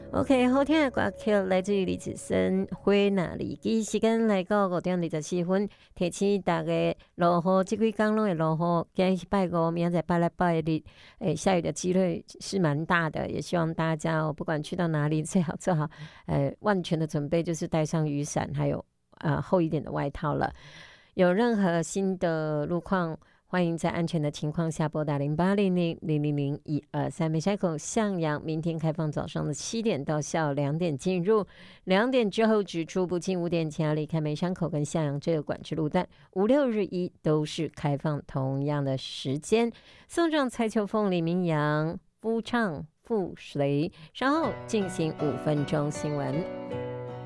OK， 好听的歌曲来自于李子森《花那里记》，时间来到5:24，提醒大家落雨，这几天拢会落雨。今日是拜五，明仔载拜六拜日，下雨的几率是蛮大的。也希望大家不管去到哪里，最好做好万全的准备，就是带上雨伞，还有厚一点的外套了。有任何新的路况，欢迎在安全的情况下拨打0800000123。美山口向阳明天开放早上的7点到下午2点进入，2点之后只出不进，5点前要离开美山口跟向阳这个管制路段，5、6日1都是开放同样的时间。送上蔡秋凤、李明阳夫唱妇随，稍后进行5分钟新闻。